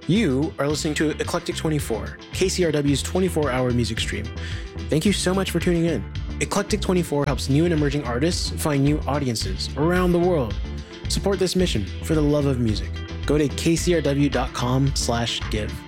You are listening to Eclectic 24, KCRW's 24-hour music stream. Thank you so much for tuning in. Eclectic 24 helps new and emerging artists find new audiences around the world. Support this mission for the love of music. Go to kcrw.com/give.